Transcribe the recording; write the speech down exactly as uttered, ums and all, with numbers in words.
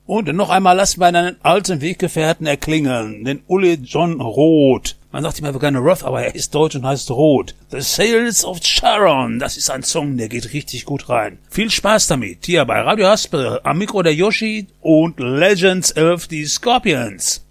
Und noch einmal lassen wir einen alten Weggefährten erklingen, den Uli John Roth. Man sagt immer gerne Roth, aber er ist deutsch und heißt Roth. The Sails of Charon, das ist ein Song, der geht richtig gut rein. Viel Spaß damit, hier bei Radio Haspel, am Mikro der Yoshi und Legends of the Scorpions.